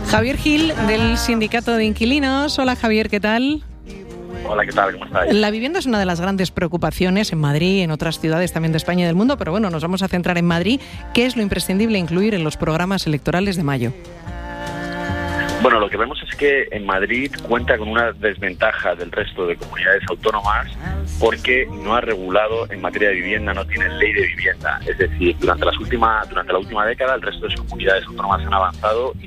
Javier Gil, del Sindicato de Inquilinos. Hola Javier, ¿qué tal? Hola, ¿qué tal? ¿Cómo estáis? La vivienda es una de las grandes preocupaciones en Madrid, en otras ciudades también de España y del mundo, pero bueno, nos vamos a centrar en Madrid. ¿Qué es lo imprescindible incluir en los programas electorales de mayo? Bueno, lo que vemos es que en Madrid cuenta con una desventaja del resto de comunidades autónomas porque no ha regulado en materia de vivienda, no tiene ley de vivienda. Es decir, durante la última década el resto de sus comunidades autónomas han avanzado y